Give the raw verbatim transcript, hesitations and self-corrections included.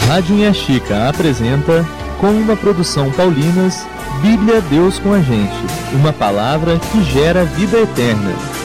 Rádio Inhaxica apresenta, com uma produção Paulinas, Bíblia Deus com a Gente, uma palavra que gera vida eterna.